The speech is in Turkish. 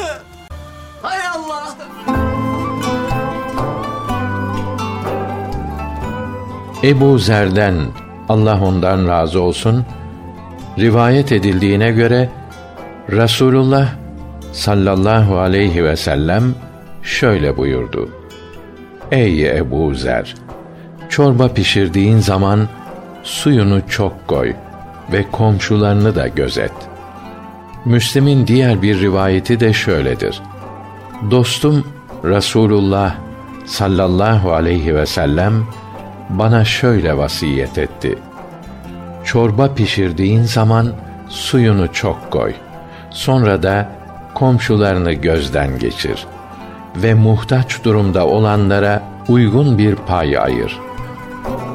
Hay Allah! Ebu Zer'den, Allah ondan razı olsun, rivayet edildiğine göre Resulullah sallallahu aleyhi ve sellem şöyle buyurdu: Ey Ebu Zer! Çorba pişirdiğin zaman suyunu çok koy ve komşularını da gözet. Müslim'in diğer bir rivayeti de şöyledir: Dostum Resulullah sallallahu aleyhi ve sellem bana şöyle vasiyet etti: Çorba pişirdiğin zaman suyunu çok koy. Sonra da komşularını gözden geçir ve muhtaç durumda olanlara uygun bir pay ayır.